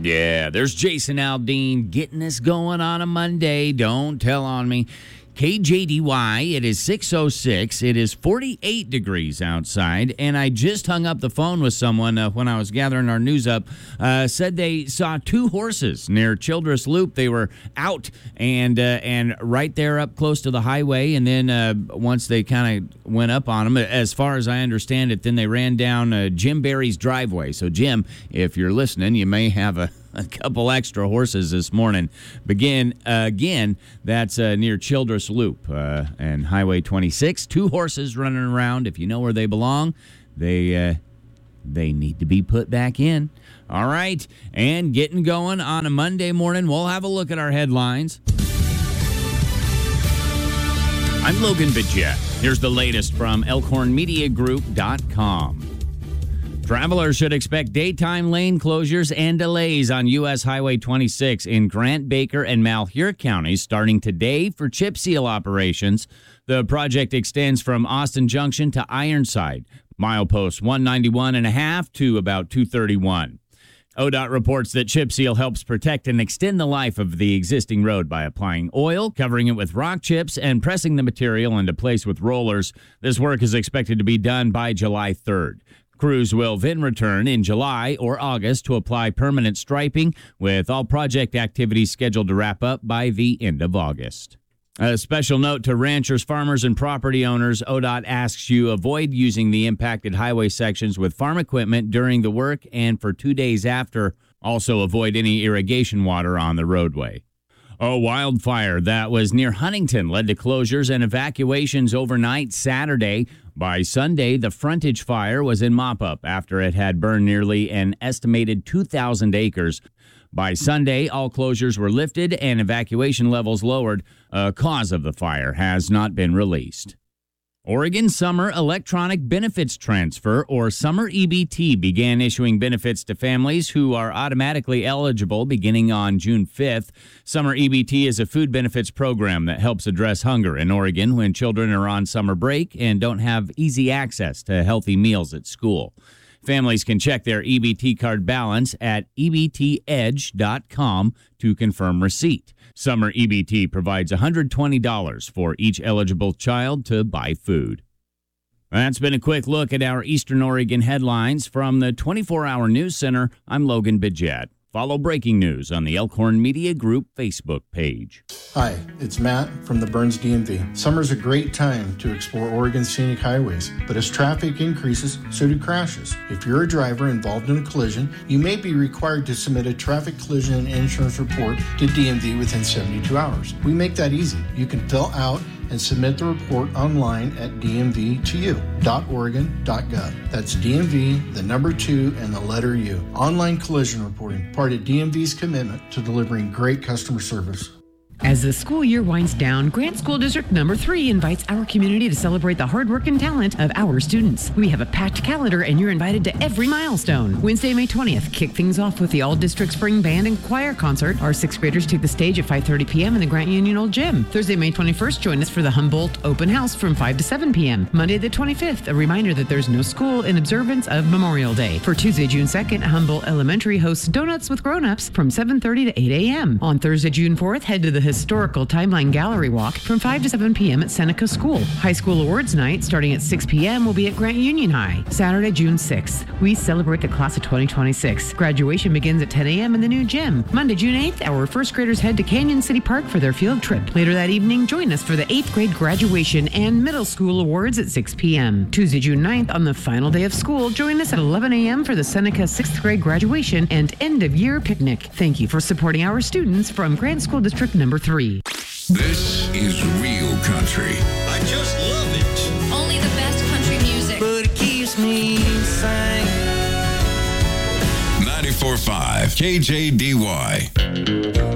Yeah, there's Jason Aldean getting us going on a Monday. Don't tell on me. KJDY, it is 6:06. It is 48 degrees outside, and I just hung up the phone with someone when I was gathering our news up. Said they saw two horses near Childress Loop. They were out and right there up close to the highway, and then once they kind of went up on them, as far as I understand it, then they ran down Jim Barry's driveway. So, Jim, if you're listening, you may have a couple extra horses this morning. Again, that's near Childress Loop and Highway 26. Two horses running around. If you know where they belong, they need to be put back in. All right, and getting going on a Monday morning, we'll have a look at our headlines. I'm Logan Bidget. Here's the latest from ElkhornMediaGroup.com. Travelers should expect daytime lane closures and delays on U.S. Highway 26 in Grant, Baker, and Malheur counties starting today for chip seal operations. The project extends from Austin Junction to Ironside, mileposts 191.5 to about 231. ODOT reports that chip seal helps protect and extend the life of the existing road by applying oil, covering it with rock chips, and pressing the material into place with rollers. This work is expected to be done by July 3rd. Crews will then return in July or August to apply permanent striping, with all project activities scheduled to wrap up by the end of August. A special note to ranchers, farmers, and property owners. ODOT asks you avoid using the impacted highway sections with farm equipment during the work and for 2 days after. Also avoid any irrigation water on the roadway. A wildfire that was near Huntington led to closures and evacuations overnight Saturday. By Sunday, the frontage fire was in mop-up after it had burned nearly an estimated 2,000 acres. By Sunday, all closures were lifted and evacuation levels lowered. A cause of the fire has not been released. Oregon Summer Electronic Benefits Transfer, or Summer EBT, began issuing benefits to families who are automatically eligible beginning on June 5th. Summer EBT is a food benefits program that helps address hunger in Oregon when children are on summer break and don't have easy access to healthy meals at school. Families can check their EBT card balance at ebtedge.com to confirm receipt. Summer EBT provides $120 for each eligible child to buy food. That's been a quick look at our Eastern Oregon headlines from the 24-Hour News Center. I'm Logan Bidget. Follow breaking news on the Elkhorn Media Group Facebook page. Hi, it's Matt from the Burns DMV. Summer's a great time to explore Oregon's scenic highways, but as traffic increases, so do crashes. If you're a driver involved in a collision, you may be required to submit a traffic collision and insurance report to DMV within 72 hours. We make that easy. You can fill out and submit the report online at dmv2u.oregon.gov. That's DMV, the number 2, and the letter U. Online collision reporting, part of DMV's commitment to delivering great customer service. As the school year winds down, Grant School District Number 3 invites our community to celebrate the hard work and talent of our students. We have a packed calendar and you're invited to every milestone. Wednesday, May 20th, kick things off with the All-District Spring Band and Choir Concert. Our 6th graders take the stage at 5:30 p.m. in the Grant Union Old Gym. Thursday, May 21st, join us for the Humboldt Open House from 5 to 7 p.m. Monday the 25th, a reminder that there's no school in observance of Memorial Day. For Tuesday, June 2nd, Humboldt Elementary hosts Donuts with Grown-Ups from 7:30 to 8 a.m. On Thursday, June 4th, head to the Historical Timeline Gallery Walk from 5 to 7 p.m. at Seneca School. High School Awards Night, starting at 6 p.m., will be at Grant Union High. Saturday, June 6th, we celebrate the class of 2026. Graduation begins at 10 a.m. in the new gym. Monday, June 8th, our first graders head to Canyon City Park for their field trip. Later that evening, join us for the 8th grade graduation and middle school awards at 6 p.m. Tuesday, June 9th, on the final day of school, join us at 11 a.m. for the Seneca 6th grade graduation and end of year picnic. Thank you for supporting our students from Grant School District Number 3. This is real country. I just love it. Only the best country music. But it keeps me singing. 94.5 KJDY.